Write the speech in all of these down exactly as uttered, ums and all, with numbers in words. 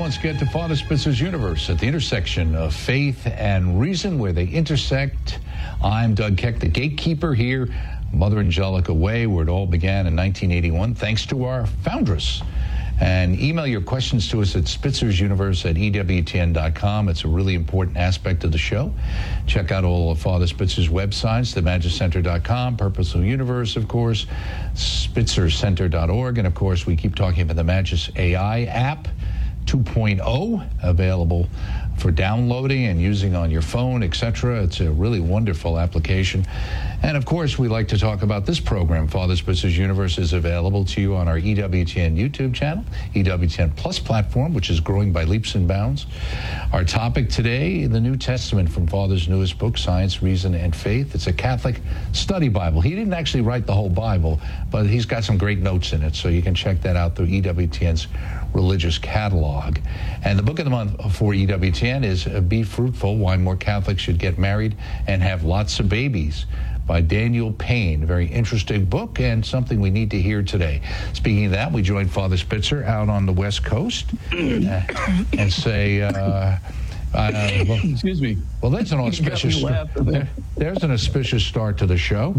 once again to Father Spitzer's Universe at the intersection of faith and reason, where they intersect. I'm Doug Keck, the gatekeeper here, Mother Angelica Way, where it all began in nineteen eighty-one, thanks to our foundress. And email your questions to us at spitzer'suniverse at E W T N dot com. It's a really important aspect of the show. Check out all of Father Spitzer's websites, the magis center dot com, Purposeful Universe, of course, spitzer center dot org, and of course, we keep talking about the Magis A I app two point oh, available for downloading and using on your phone, et cetera. It's a really wonderful application. And of course, we like to talk about this program. Father Spitzer's Universe is available to you on our E W T N YouTube channel, E W T N Plus platform, which is growing by leaps and bounds. Our topic today, the New Testament from Father's newest book, Science, Reason, and Faith. It's a Catholic study Bible. He didn't actually write the whole Bible, but he's got some great notes in it, so you can check that out through E W T N's religious catalog. And the book of the month for E W T N is Be Fruitful, Why More Catholics Should Get Married and Have Lots of Babies, by Daniel Payne. A very interesting book and something we need to hear today. Speaking of that, we join Father Spitzer out on the West Coast uh, and say, uh, uh, well, excuse me. Well, that's an auspicious start. There, there's an auspicious start to the show.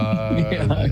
Uh,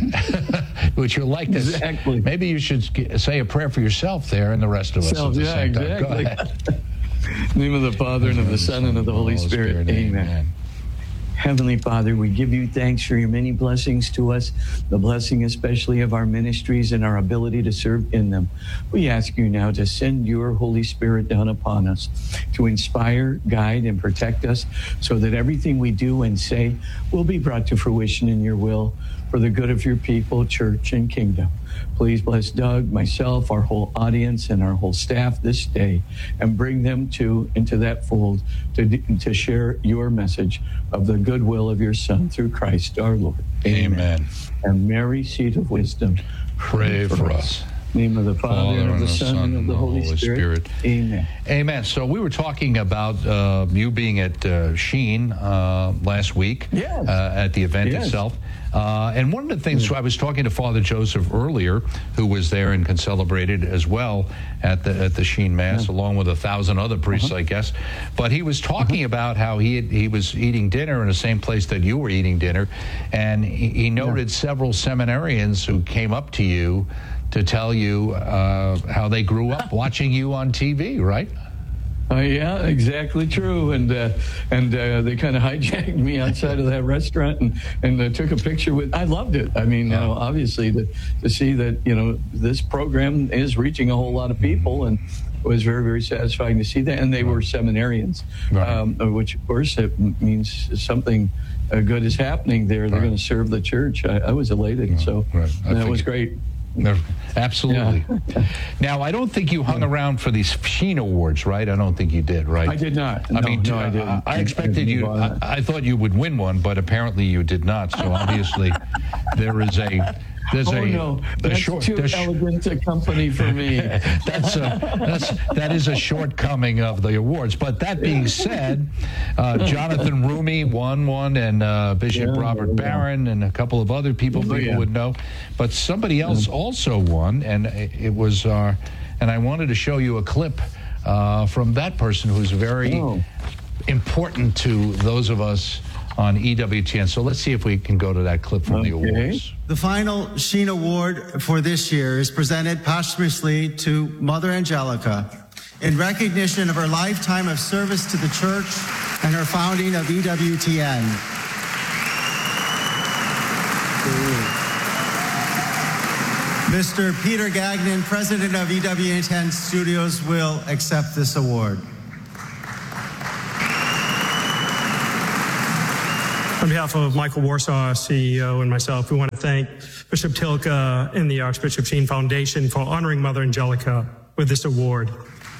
which you'll like to exactly. Maybe you should say a prayer for yourself there and the rest of us. Self, at the yeah, same time. exactly. Go ahead. In the name of the Father, and of the Son, and of the Holy Spirit. Spirit. Amen. Amen. Heavenly Father, we give you thanks for your many blessings to us, the blessing especially of our ministries and our ability to serve in them. We ask you now to send your Holy Spirit down upon us to inspire, guide, and protect us so that everything we do and say will be brought to fruition in your will for the good of your people, church, and kingdom. Please bless Doug, myself, our whole audience, and our whole staff this day, and bring them to into that fold to, to share your message of the goodwill of your Son through Christ our Lord. Amen. Amen. And Mary, seat of wisdom, pray, pray for, for us. us. In the name of the Father, Father and of the Son, and of the Holy, Holy Spirit. Spirit. Amen. Amen. So we were talking about uh, you being at uh, Sheen uh, last week, yes. uh, at the event yes. itself. Uh, and one of the things, mm. I was talking to Father Joseph earlier, who was there and celebrated as well at the at the Sheen Mass, yeah. along with a thousand other priests, uh-huh. I guess. But he was talking uh-huh. about how he had, he was eating dinner in the same place that you were eating dinner, and he, he noted yeah. several seminarians who came up to you to tell you uh, how they grew up watching you on T V, right? Uh, yeah, exactly true. And uh, and uh, they kind of hijacked me outside of that restaurant and, and uh, took a picture with. I loved it. I mean, yeah. you know, obviously, to, to see that, you know, this program is reaching a whole lot of people, and it was very, very satisfying to see that. And they were seminarians, right. um, which, of course, it means something uh, good is happening there. They're right. going to serve the church. I, I was elated. Yeah. So right. that was great. Absolutely. Yeah. Now, I don't think you hung around for these Sheen Awards, right? I don't think you did, right? I did not. I no, mean, no, I didn't. I, I expected you. I, I thought you would win one, but apparently you did not. So obviously, there is a. There's oh a, no, that's short, too elegant a company for me. that's a, that's that is a shortcoming of the awards. But that being said, uh, Jonathan Rumi won one, and uh, Bishop yeah, Robert yeah. Barron, and a couple of other people oh, people yeah. would know. But somebody else yeah. also won, and it was. Uh, and I wanted to show you a clip uh, from that person who's very oh. important to those of us on E W T N. So let's see if we can go to that clip from okay. the awards. The final Sheen Award for this year is presented posthumously to Mother Angelica in recognition of her lifetime of service to the Church and her founding of E W T N. Mister Peter Gagnon, President of E W T N Studios, will accept this award. On behalf of Michael Warsaw, C E O, and myself, we want to thank Bishop Tilke and the Archbishop Sheen Foundation for honoring Mother Angelica with this award.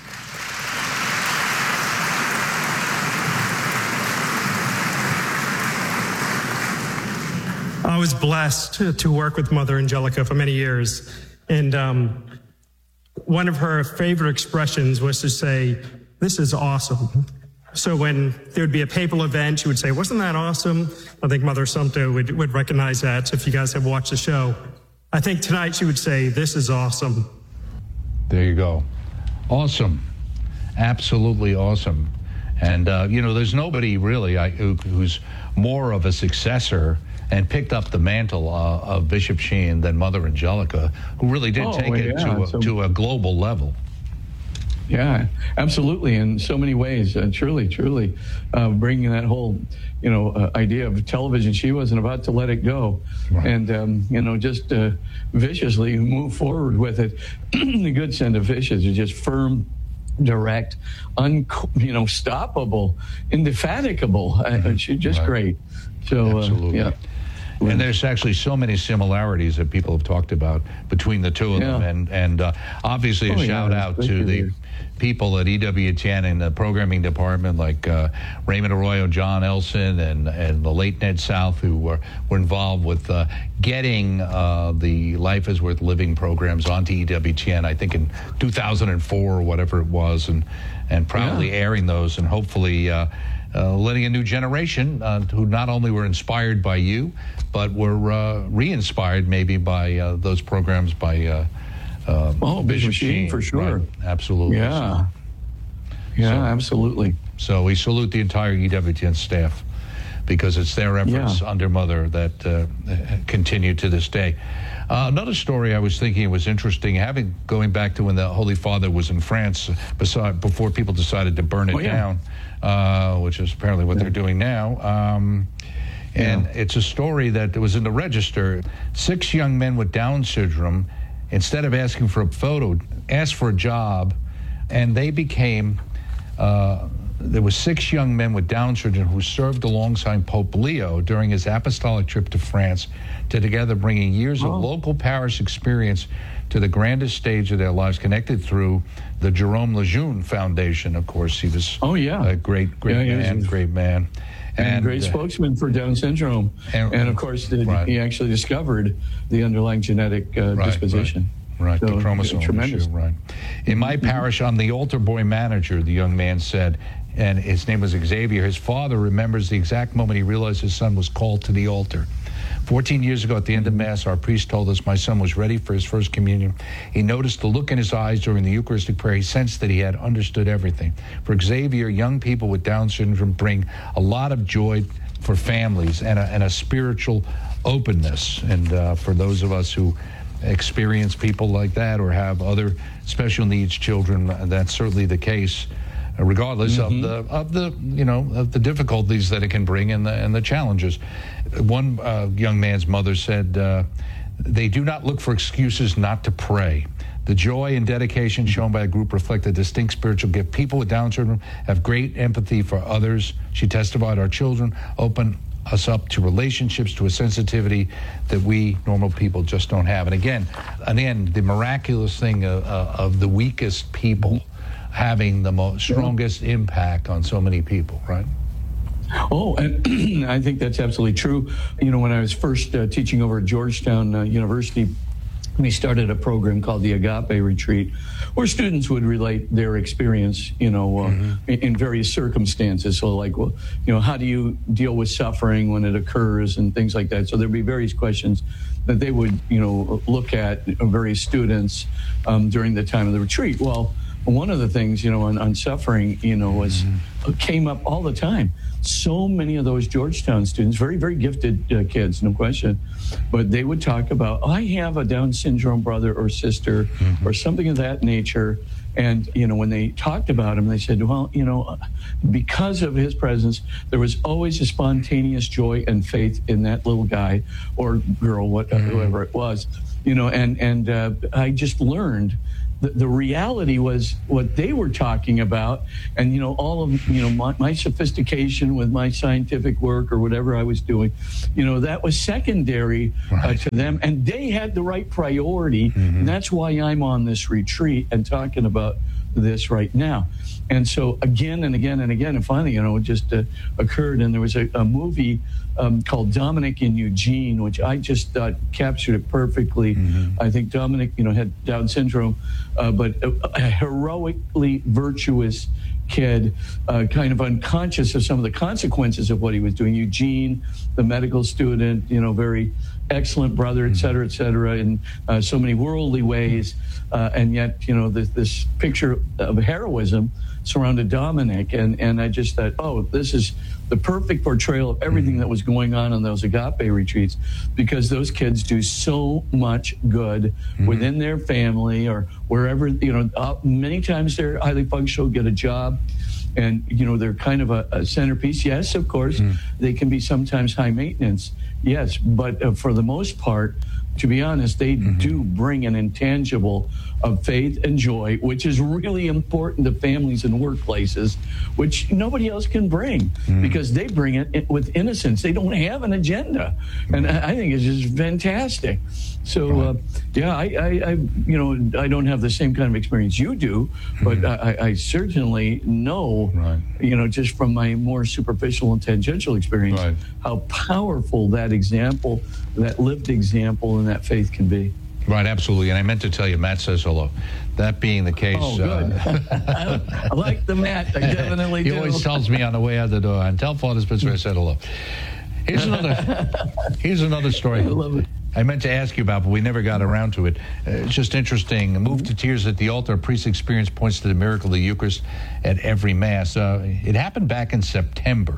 I was blessed to work with Mother Angelica for many years, and um, one of her favorite expressions was to say, "This is awesome." So when there would be a papal event, she would say, "Wasn't that awesome?" I think Mother Sumter would, would recognize that. So if you guys have watched the show, I think tonight she would say, "This is awesome." There you go. Awesome. absolutely awesome. And, uh, you know, there's nobody really I, who, who's more of a successor and picked up the mantle uh, of Bishop Sheen than Mother Angelica, who really did Oh, take well, it yeah, to, a, so- to a global level. Yeah, absolutely, in so many ways. Uh, truly, truly, uh, bringing that whole, you know, uh, idea of television. She wasn't about to let it go, Right. and um, you know, just uh, viciously move forward with it. The good send of Vicious is just firm, direct, un, you know, stoppable, indefatigable. Uh, she's just Right. great. So, Absolutely. uh, yeah. And there's actually so many similarities that people have talked about between the two of them. Yeah. And and uh, obviously a Oh, yeah, shout out to especially the people at E W T N in the programming department, like uh, Raymond Arroyo, John Elson, and, and the late Ned South, who were, were involved with uh, getting uh, the Life is Worth Living programs onto E W T N, I think in two thousand four or whatever it was, and, and proudly Yeah. airing those, and hopefully uh, Uh, letting a new generation uh, who not only were inspired by you, but were uh, re-inspired maybe by uh, those programs by uh, uh, Oh, Bishop Sheen, for sure. Right. Absolutely. Yeah. Yeah, So- absolutely. So we salute the entire E W T N staff because it's their efforts Yeah. under Mother that uh, continue to this day. Uh, another story I was thinking was interesting, having going back to when the Holy Father was in France, beside, before people decided to burn it Oh, yeah. down, uh, which is apparently what they're doing now. Um, and Yeah. it's a story that was in the Register. Six young men with Down syndrome, instead of asking for a photo, asked for a job, and they became... Uh, There were six young men with Down syndrome who served alongside Pope Leo during his apostolic trip to France, to together bringing years Oh. of local parish experience to the grandest stage of their lives, connected through the Jerome Lejeune Foundation. Of course, he was Oh, yeah. a great, great Yeah, he man, was a- great man. And, great uh, spokesman for Down syndrome. and- And, of course, the, Right. he actually discovered the underlying genetic uh, Right, disposition. Right, So, the chromosome tremendous. issue, right. In my parish, I'm the altar boy manager, the young man said, and his name was Xavier. His father remembers the exact moment he realized his son was called to the altar. fourteen years ago at the end of Mass, our priest told us my son was ready for his first communion. He noticed the look in his eyes during the Eucharistic prayer. He sensed that he had understood everything. For Xavier, young people with Down syndrome bring a lot of joy for families and a, and a spiritual openness. And uh, for those of us who experience people like that or have other special needs children, that's certainly the case, regardless Mm-hmm. of the of the you know of the difficulties that it can bring and the and the challenges. One uh, young man's mother said, uh, "They do not look for excuses not to pray. The joy and dedication shown by a group reflect a distinct spiritual gift. People with Down syndrome have great empathy for others." She testified, "Our children open us up to relationships, to a sensitivity that we normal people just don't have." And again, again, the miraculous thing of, of the weakest people having the most strongest impact on so many people, right? Oh, and I think that's absolutely true. You know, when I was first uh, teaching over at Georgetown uh, University, we started a program called the Agape Retreat, where students would relate their experience, you know, uh, mm-hmm. in, in various circumstances. So like, well, you know, how do you deal with suffering when it occurs and things like that? So there'd be various questions that they would, you know, look at various students um, during the time of the retreat. Well, one of the things, you know, on, on suffering, you know, was mm-hmm. came up all the time. So many of those Georgetown students, very, very gifted uh, kids, no question, but they would talk about, oh, I have a Down syndrome brother or sister mm-hmm. or something of that nature. And, you know, when they talked about him, they said, well, you know, because of his presence, there was always a spontaneous joy and faith in that little guy or girl, whatever, mm-hmm. whoever it was, you know, and, and uh, I just learned The, the reality was what they were talking about, and you know all of you know my, my sophistication with my scientific work or whatever I was doing, you know that was secondary right. uh, to them, and they had the right priority, mm-hmm. and that's why I'm on this retreat and talking about this right now. And so again and again and again, and finally, you know, it just uh, occurred, and there was a, a movie um, called Dominic and Eugene, which I just thought captured it perfectly. Mm-hmm. I think Dominic, you know, had Down syndrome, uh, but a, a heroically virtuous kid, uh, kind of unconscious of some of the consequences of what he was doing. Eugene, the medical student, you know, very, excellent brother, et cetera, et cetera, in uh, so many worldly ways. Uh, and yet, you know, this, this picture of heroism surrounded Dominic. And, and I just thought, oh, this is the perfect portrayal of everything that was going on in those agape retreats, because those kids do so much good mm-hmm. within their family or wherever, you know, uh, many times they're highly functional, get a job, and, you know, they're kind of a, a centerpiece. Yes, of course, mm-hmm. they can be sometimes high maintenance. Yes, but uh, for the most part, to be honest, they mm-hmm. do bring an intangible of faith and joy, which is really important to families and workplaces, which nobody else can bring mm-hmm. because they bring it with innocence. They don't have an agenda. And I think it's just fantastic. So, uh, yeah, I, I, I, you know, I don't have the same kind of experience you do, but mm-hmm. I, I certainly know, right. you know, just from my more superficial and tangential experience, right. how powerful that example, that lived example and that faith can be. Right, absolutely. And I meant to tell you, Matt says hello. That being the case. Oh, good. Uh, I like the Matt. I definitely he do. He always tells me on the way out the door, and tell Father Spitzer I said hello. Here's another, here's another story. I love it. I meant to ask you about, but we never got around to it. Uh, it's just interesting. Moved to tears at the altar, a priest's experience points to the miracle of the Eucharist at every Mass. Uh, it happened back in September.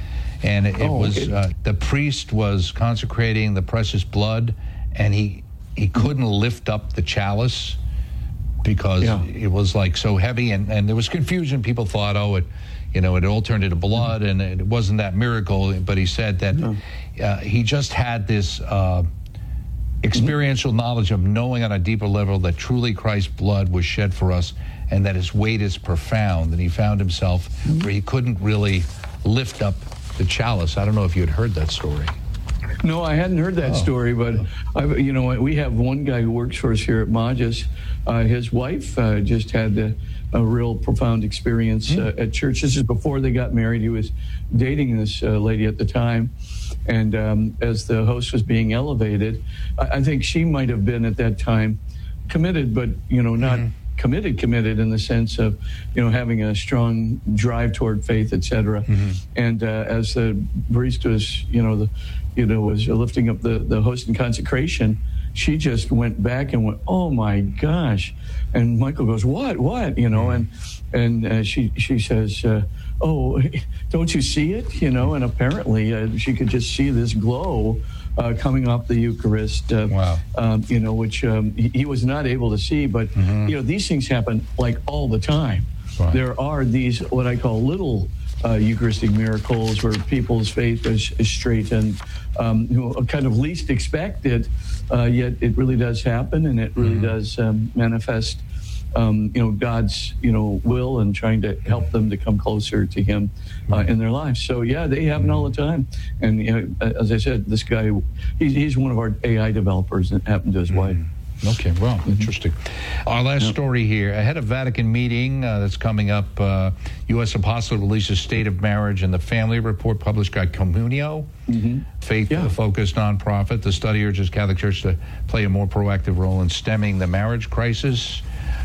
And it, it oh, was, okay. uh, the priest was consecrating the precious blood, and he he couldn't lift up the chalice because yeah. it was like so heavy, and, and there was confusion. People thought, oh, it, you know, it all turned into blood, and it wasn't that miracle. But he said that no. uh, he just had this uh, experiential mm-hmm. knowledge of knowing on a deeper level that truly Christ's blood was shed for us, and that his weight is profound. And he found himself mm-hmm. where he couldn't really lift up the chalice. I don't know if you had heard that story. No, I hadn't heard that oh. story, but I, you know, we have one guy who works for us here at Majas. Uh, his wife uh, just had a, a real profound experience mm. uh, at church. This is before they got married. He was dating this uh, lady at the time, and um, as the host was being elevated, I, I think she might have been at that time committed, but you know, not. Mm. committed, committed in the sense of, you know, having a strong drive toward faith, et cetera. Mm-hmm. And uh, as the priest was, you know, the, you know, was lifting up the, the host in consecration, she just went back and went, oh my gosh. And Michael goes, what, what, you know, and, and uh, she, she says, uh, oh, don't you see it? You know, and apparently uh, she could just see this glow Uh, coming off the Eucharist, uh, wow. um, you know, which um, he, he was not able to see. But, mm-hmm. you know, these things happen like all the time. Right. There are these, what I call little uh, Eucharistic miracles where people's faith is, is straightened, um, you know, kind of least expected, uh, yet it really does happen, and it really mm-hmm. does um, manifest Um, you know, God's, you know, will and trying to help them to come closer to Him uh, in their lives. So, yeah, they happen all the time. And, you know, as I said, this guy, he's, he's one of our A I developers that happened to his wife. Okay, well, mm-hmm. interesting. Our last yep. story here. Ahead of Vatican meeting uh, that's coming up, uh, U S Apostle releases State of Marriage and the Family Report published by Communio, mm-hmm. faith-focused yeah. nonprofit. The study urges Catholic Church to play a more proactive role in stemming the marriage crisis.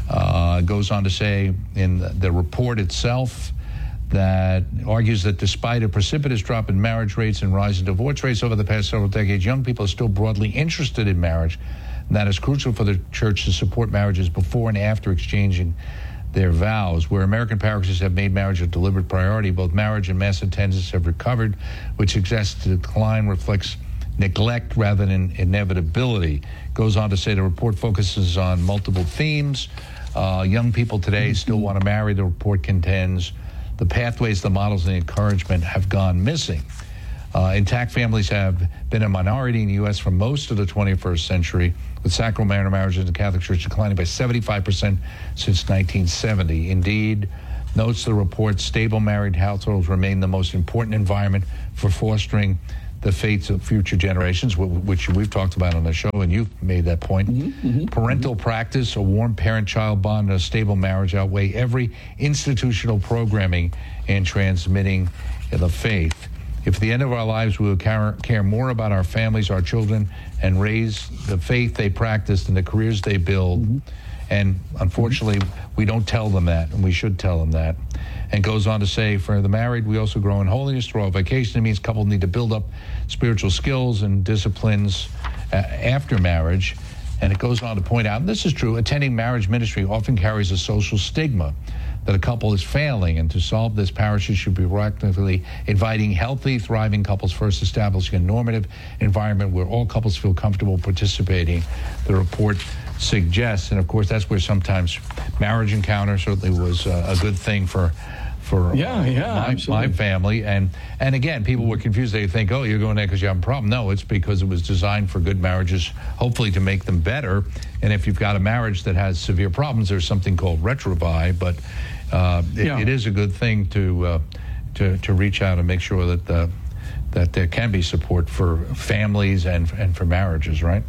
Uh, goes on to say in the, the report itself that argues that despite a precipitous drop in marriage rates and rise in divorce rates over the past several decades, young people are still broadly interested in marriage. And that is crucial for the church to support marriages before and after exchanging their vows. Where American parishes have made marriage a deliberate priority, both marriage and mass attendance have recovered, which suggests the decline reflects neglect rather than inevitability. Goes on to say the report focuses on multiple themes. Uh, young people today mm-hmm. still want to marry. The report contends the pathways, the models, and the encouragement have gone missing. Uh, intact families have been a minority in the U S for most of the twenty-first century, with sacramental marriages in the Catholic Church declining by seventy-five percent since nineteen seventy. Indeed, notes the report, stable married households remain the most important environment for fostering the faiths of future generations, which we've talked about on the show, and you've made that point. Mm-hmm, mm-hmm, Parental mm-hmm. practice, a warm parent-child bond, and a stable marriage outweigh every institutional programming in transmitting the faith. If at the end of our lives we will care, care more about our families, our children, and raise the faith they practice and the careers they build, mm-hmm. and unfortunately, mm-hmm. we don't tell them that, and we should tell them that. And goes on to say, for the married, we also grow in holiness through our vocation. It means couples need to build up spiritual skills and disciplines uh, after marriage. And it goes on to point out, and this is true, attending marriage ministry often carries a social stigma that a couple is failing, and to solve this, parishes should be proactively inviting healthy, thriving couples, first establishing a normative environment where all couples feel comfortable participating, the report suggests. And of course, that's where sometimes Marriage Encounter certainly was uh, a good thing for for yeah, yeah, my, my family. And and again, people were confused. They think, oh, you're going there because you have a problem. No, it's because it was designed for good marriages, hopefully to make them better. And if you've got a marriage that has severe problems, there's something called retrovi. But uh, it, yeah. it is a good thing to uh, to to reach out and make sure that uh, that there can be support for families and and for marriages, right?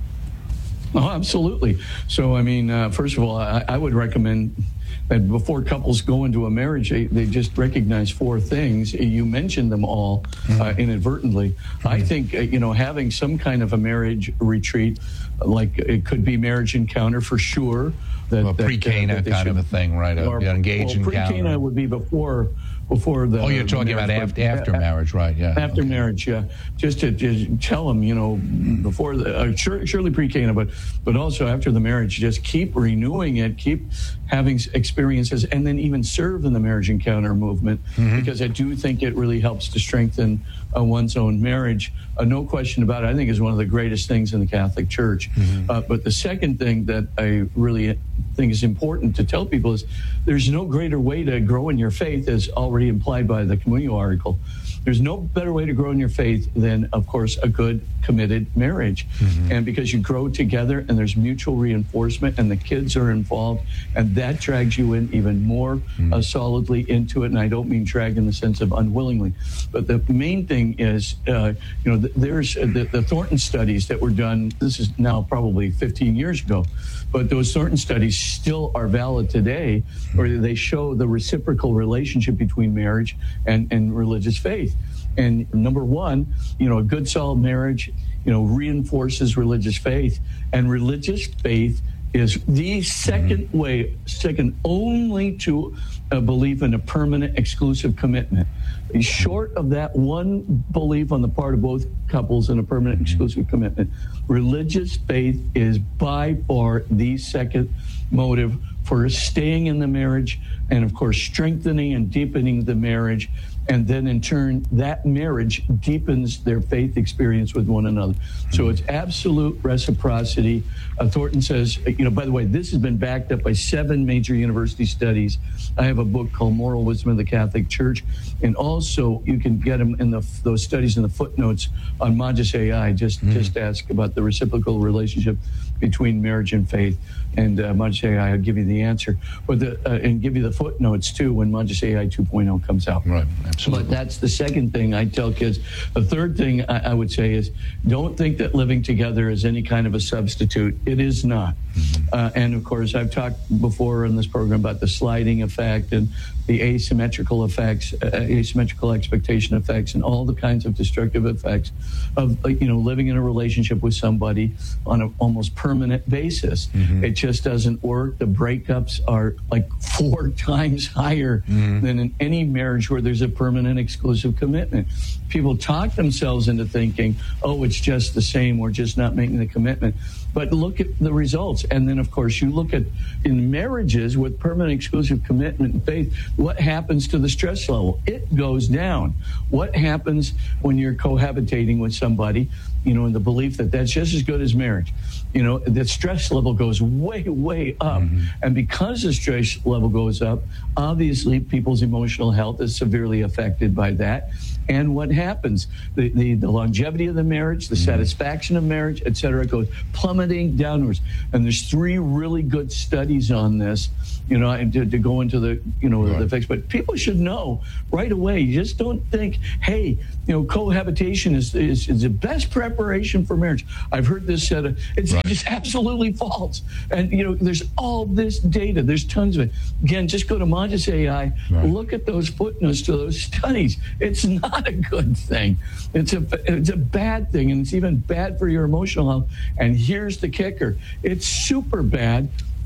Oh, absolutely. So, I mean, uh, first of all, I, I would recommend that before couples go into a marriage, they, they just recognize four things. You mentioned them all mm-hmm. uh, inadvertently. Mm-hmm. I think, uh, you know, having some kind of a marriage retreat, like it could be Marriage Encounter for sure. That, well, pre-Cana uh, kind should, of a thing, right? A, or, engage well, encounter. Pre-Cana would be before before the. Oh, you're talking about after, after marriage, right? Yeah. After okay. marriage, yeah. Just to, to tell them, you know, before the uh, sure, surely pre-Cana, but but also after the marriage, just keep renewing it, keep having experiences, and then even serve in the Marriage Encounter movement, mm-hmm. because I do think it really helps to strengthen uh, one's own marriage. Uh, no question about it. I think is one of the greatest things in the Catholic Church. Mm-hmm. Uh, but the second thing that I really think is important to tell people is there's no greater way to grow in your faith, as already implied by the Communio article. There's no better way to grow in your faith than, of course, a good, committed marriage. Mm-hmm. And because you grow together and there's mutual reinforcement and the kids are involved, and that drags you in even more mm-hmm. uh, solidly into it. And I don't mean drag in the sense of unwillingly. But the main thing is, uh, you know, th- there's uh, the, the Thornton studies that were done, this is now probably fifteen years ago, but those Thornton studies still are valid today, where they show the reciprocal relationship between marriage and, and religious faith. And number one, you know, a good solid marriage, you know, reinforces religious faith, and religious faith is the second mm-hmm. way, second only to a belief in a permanent exclusive commitment. Short of that one belief on the part of both couples in a permanent mm-hmm. exclusive commitment, religious faith is by far the second motive for staying in the marriage, and of course strengthening and deepening the marriage. And then in turn, that marriage deepens their faith experience with one another. So it's absolute reciprocity. Uh, Thornton says, you know, by the way, this has been backed up by seven major university studies. I have a book called Moral Wisdom of the Catholic Church. And also you can get them in the, those studies in the footnotes on Magis A I. Just, mm. just ask about the reciprocal relationship between marriage and faith. And uh, Magis A I will give you the answer. But the, uh, and give you the footnotes too when Magis A I two point oh comes out. Right. Absolutely. But that's the second thing I tell kids. The third thing I, I would say is don't think that living together is any kind of a substitute. It is not. Mm-hmm. Uh, and of course, I've talked before in this program about the sliding effect and the asymmetrical effects, uh, asymmetrical expectation effects, and all the kinds of destructive effects of, you know, living in a relationship with somebody on an almost permanent basis. Mm-hmm. It just doesn't work. The breakups are like four times higher mm-hmm. than in any marriage where there's a permanent exclusive commitment. People talk themselves into thinking, oh, it's just the same, we're just not making the commitment. But look at the results. And then, of course, you look at in marriages with permanent exclusive commitment and faith, what happens to the stress level? It goes down. What happens when you're cohabitating with somebody, you know, in the belief that that's just as good as marriage? You know, the stress level goes way, way up. Mm-hmm. And because the stress level goes up, obviously people's emotional health is severely affected by that. And what happens? The, the, the longevity of the marriage, the mm-hmm. satisfaction of marriage, et cetera, goes plummeting downwards. And there's three really good studies on this, you know, and to, to go into the, you know, right. the effects. But people should know right away. You just don't think, hey, you know, cohabitation is, is, is the best preparation for marriage. I've heard this said. It's right. just absolutely false. And, you know, there's all this data. There's tons of it. Again, just go to Magis A I, right. look at those footnotes to those studies. It's not a good thing. It's a, it's a bad thing, and it's even bad for your emotional health. And here's the kicker. It's super bad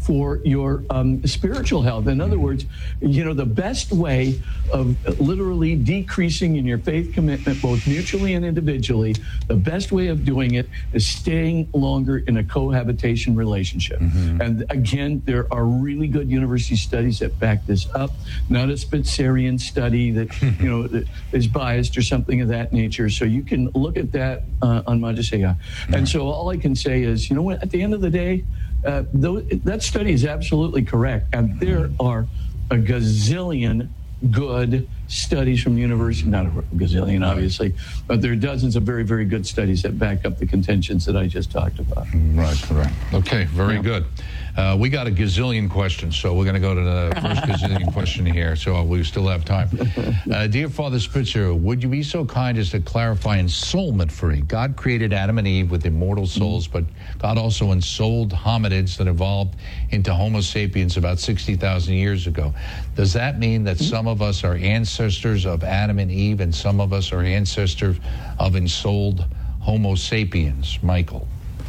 for your um, spiritual health. In other words, you know, the best way of literally decreasing in your faith commitment, both mutually and individually, the best way of doing it is staying longer in a cohabitation relationship. Mm-hmm. And again, there are really good university studies that back this up, not a Spitzerian study that, you know, that is biased or something of that nature. So you can look at that uh, on Madhusaya. And right. so all I can say is, you know what, at the end of the day, uh, those, that study is absolutely correct. And there are a gazillion good studies from the university, not a gazillion, obviously, but there are dozens of very, very good studies that back up the contentions that I just talked about. Right, correct. Okay, very yeah. good. Uh, we got a gazillion questions, so we're going to go to the first gazillion question here, so we still have time. Uh, dear Father Spitzer, would you be so kind as to clarify ensoulment for me? God created Adam and Eve with immortal souls, but God also ensouled hominids that evolved into Homo sapiens about sixty thousand years ago. Does that mean that some of us are ancestors of Adam and Eve and some of us are ancestors of ensouled Homo sapiens? Michael.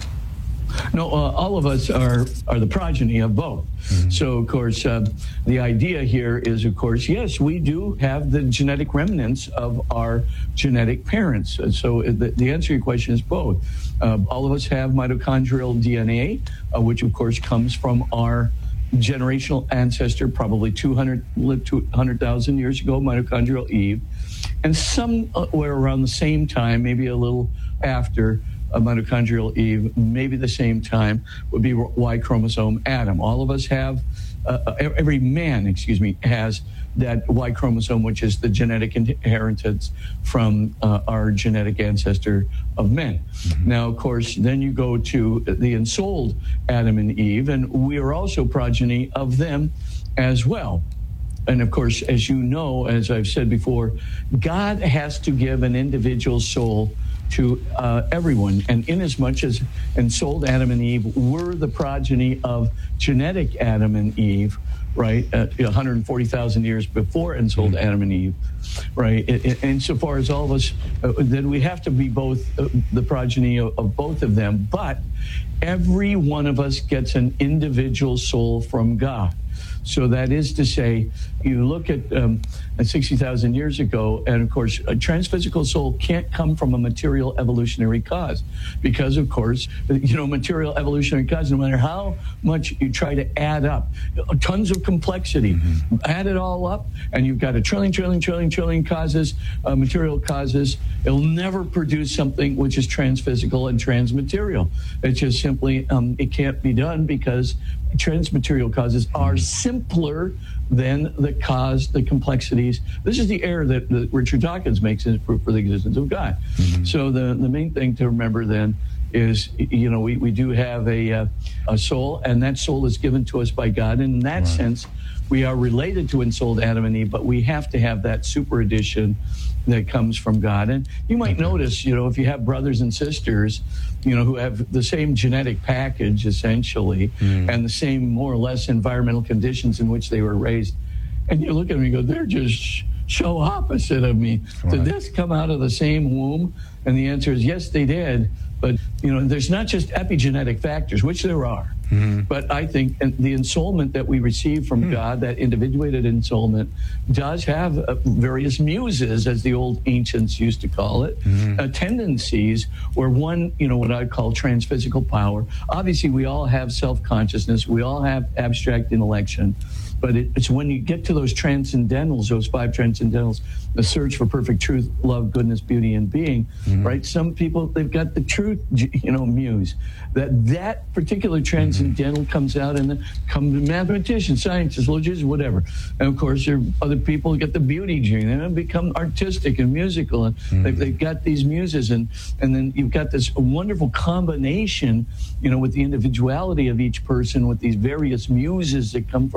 No, uh, all of us are, are the progeny of both. Mm-hmm. So, of course, uh, the idea here is, of course, yes, we do have the genetic remnants of our genetic parents. So the, the answer to your question is both. Uh, all of us have mitochondrial D N A, uh, which, of course, comes from our generational ancestor, probably two hundred, lived two hundred thousand years ago, mitochondrial Eve. And somewhere around the same time, maybe a little after, a mitochondrial Eve, maybe the same time, would be Y chromosome Adam. All of us have, uh, every man, excuse me, has that Y chromosome, which is the genetic inheritance from uh, our genetic ancestor of men. Mm-hmm. Now, of course, then you go to the ensouled Adam and Eve, and we are also progeny of them as well. And of course, as you know, as I've said before, God has to give an individual soul to uh, everyone. And inasmuch as ensouled Adam and Eve were the progeny of genetic Adam and Eve, right, uh, one hundred forty thousand years before ensouled mm-hmm. Adam and Eve, right, insofar as all of us, uh, then we have to be both uh, the progeny of, of both of them, but every one of us gets an individual soul from God. So that is to say, you look at, um, at sixty thousand years ago, and of course, a transphysical soul can't come from a material evolutionary cause because, of course, you know, material evolutionary cause, no matter how much you try to add up, tons of complexity, mm-hmm. add it all up, and you've got a trillion, trillion, trillion, trillion causes, uh, material causes. It'll never produce something which is transphysical and transmaterial. It's just simply, um, it can't be done because transmaterial causes are simpler than the cause, the complexities. This is the error that, that Richard Dawkins makes as proof for the existence of God. Mm-hmm. So the, the main thing to remember then is, you know, we, we do have a, uh, a soul, and that soul is given to us by God. And in that right. sense, we are related to ensouled Adam and Eve, but we have to have that super addition that comes from God. And you might notice, you know, if you have brothers and sisters, you know, who have the same genetic package, essentially, mm. and the same more or less environmental conditions in which they were raised, and you look at them and you go, they're just so opposite of me. Right. Did this come out of the same womb? And the answer is yes, they did. But, you know, there's not just epigenetic factors, which there are. Mm-hmm. But I think the ensoulment that we receive from mm. God, that individuated ensoulment, does have uh, various muses, as the old ancients used to call it, mm-hmm. uh, tendencies where one, you know, what I call transphysical power. Obviously, we all have self-consciousness. We all have abstract intellection. But it, it's when you get to those transcendentals, those five transcendentals, the search for perfect truth, love, goodness, beauty, and being, mm-hmm. right? Some people, they've got the truth, you know, muse. That that particular transcendental mm-hmm. comes out, and then come to mathematicians, scientists, logicians, whatever. And of course, there are other people who get the beauty gene, and they become artistic and musical, and mm-hmm. they've, they've got these muses, and and then you've got this wonderful combination, you know, with the individuality of each person, with these various muses that come from these different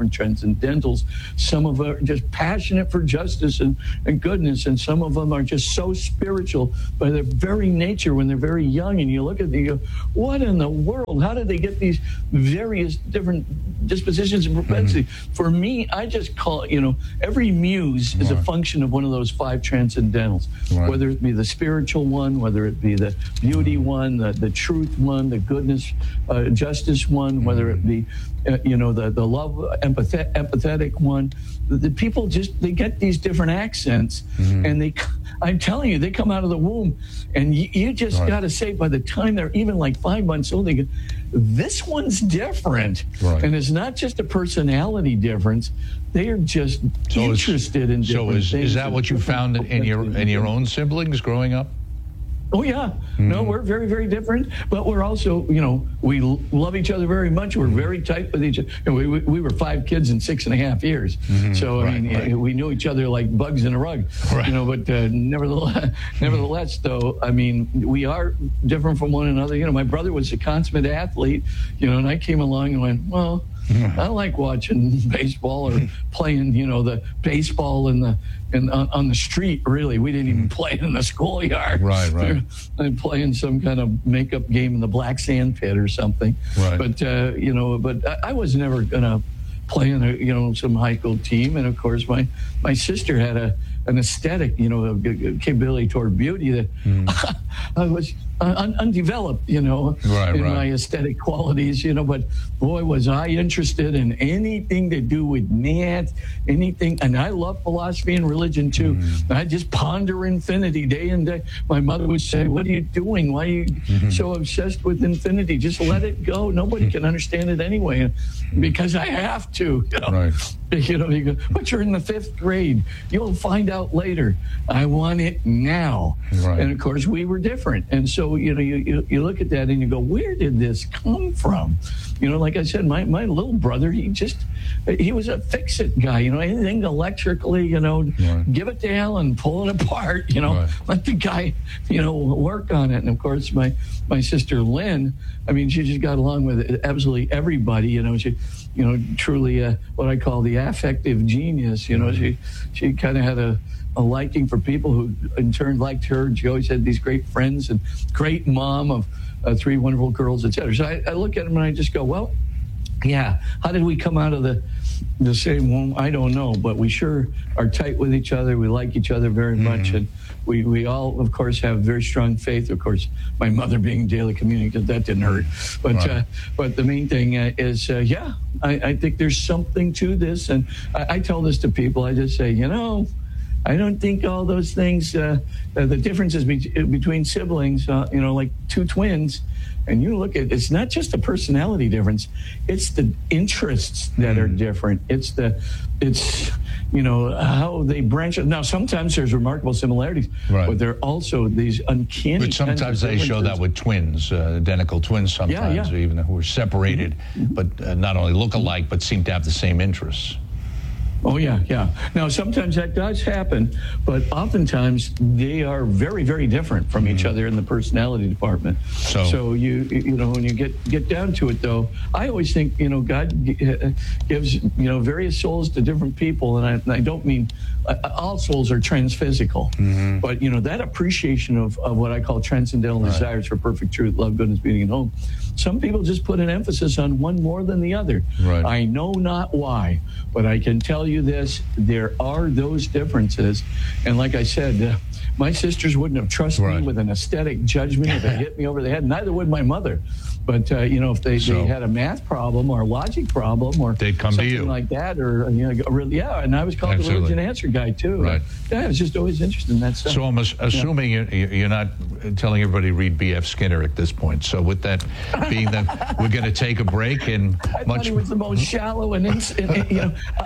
different transcendentals. Some of them are just passionate for justice and, and goodness, and some of them are just so spiritual by their very nature when they're very young. And you look at them, you go, what in the world? How did they get these various different dispositions and propensities? Mm-hmm. For me, I just call it, you know, every muse is right. a function of one of those five transcendentals, right. whether it be the spiritual one, whether it be the beauty mm-hmm. one, the, the truth one, the goodness, uh, justice one, mm-hmm. whether it be, uh, you know, the, the love, empathet- empathetic one. The, the people just, they get these different accents mm-hmm. and they, I'm telling you, they come out of the womb and you, you just right. got to say by the time they're even like five months old, they go, this one's different. Right. And it's not just a personality difference. They are just so interested in different so is, things. Is that what you found in your in your own siblings growing up? Oh, yeah. Mm-hmm. No, we're very, very different, but we're also, you know, we l- love each other very much. We're very tight with each other. And we, we, we were five kids in six and a half years. Mm-hmm. So, I right, mean, right. we knew each other like bugs in a rug, right. you know, but uh, nevertheless, nevertheless, though, I mean, we are different from one another. You know, my brother was a consummate athlete, you know, and I came along and went, well, I like watching baseball or playing, you know, the baseball in the in on, on the street. Really, we didn't even play it in the schoolyard. Right, right. And playing some kind of makeup game in the black sand pit or something. Right. But uh, you know, but I, I was never gonna play in a you know some high school team. And of course, my my sister had a an aesthetic, you know, capability toward beauty that mm. I was un- undeveloped, you know, right, in right. my aesthetic qualities, you know, but boy, was I interested in anything to do with math, anything. And I love philosophy and religion too. Mm. I just ponder infinity day and day. My mother would say, what are you doing? Why are you mm-hmm. so obsessed with infinity? Just let it go. Nobody can understand it anyway. Because I have to, you know. Right. You know, you go, but you're in the fifth grade. You'll find out later. I want it now. Right. And of course, we were different. And so, you know, you, you, you look at that and you go, where did this come from? You know, like I said, my, my little brother, he just, he was a fix-it guy. You know, anything electrically, you know, right. give it to Alan, pull it apart, you know, right. let the guy, you know, work on it. And of course, my, my sister Lynn, I mean, she just got along with absolutely everybody, you know, she, you know, truly uh, what I call the affective genius. You know, she she kind of had a, a liking for people who in turn liked her. She always had these great friends and great mom of uh, three wonderful girls, et cetera. So I, I look at them and I just go, well, yeah, how did we come out of the the same womb? I don't know, but we sure are tight with each other. We like each other very mm-hmm. much. And we, we all, of course, have very strong faith. Of course, my mother being daily communion, because that didn't hurt. But right. uh, but the main thing uh, is, uh, yeah, I, I think there's something to this. And I, I tell this to people. I just say, you know, I don't think all those things, uh, uh, the differences be- between siblings, uh, you know, like two twins, and you look at, it's not just a personality difference, it's the interests that are different. It's the, it's, you know, how they branch. Now, sometimes there's remarkable similarities, right. but there are also these uncanny. But sometimes they show that with twins, uh, identical twins sometimes, yeah, yeah. even who are separated, mm-hmm. but uh, not only look alike, but seem to have the same interests. Oh, yeah, yeah. Now, sometimes that does happen, but oftentimes they are very, very different from mm-hmm. each other in the personality department. So, so you you know, when you get, get down to it, though, I always think, you know, God gives, you know, various souls to different people, and I, and I don't mean uh, all souls are transphysical, mm-hmm. but, you know, that appreciation of, of what I call transcendental right. desires for perfect truth, love, goodness, beauty, and hope. Some people just put an emphasis on one more than the other. Right. I know not why, but I can tell you this, there are those differences. And like I said, uh, my sisters wouldn't have trusted right. me with an aesthetic judgment if it hit me over the head. Neither would my mother. But, uh, you know, if they, so, they had a math problem or a logic problem or they'd come something to you. like that, or, you know, really, yeah, and I was called Absolutely. the religion answer guy, too. Right. Yeah, I was just always interested in that stuff. So I'm assuming yeah. you're not telling everybody to read B F Skinner at this point. So with that being that, we're going to take a break. And I much thought he was the most shallow and, ins- and, and you know, honestly,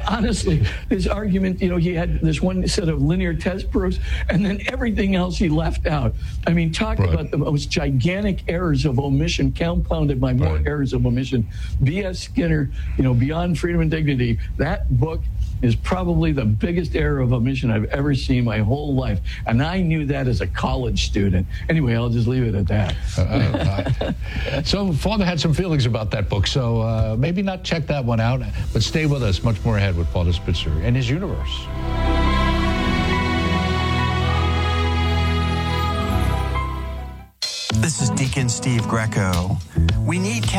seriously, his argument, you know, he had this one set of linear test proofs, and then everything else he left out. I mean, talk Right. about the most gigantic errors of omission, compounded by more Right. errors of omission. B S. Skinner, you know, Beyond Freedom and Dignity, that book is probably the biggest error of omission I've ever seen my whole life. And I knew that as a college student. Anyway, I'll just leave it at that. Uh, uh, so Father had some feelings about that book, so uh, maybe not check that one out, but stay with us. Much more ahead with Father Spitzer and his universe. This is Deacon Steve Greco. We need